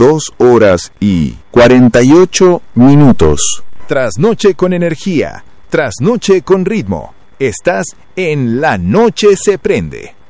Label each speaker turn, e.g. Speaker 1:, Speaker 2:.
Speaker 1: 2 horas y 48 minutos.
Speaker 2: Trasnoche con energía, trasnoche con ritmo. Estás en La Noche se prende.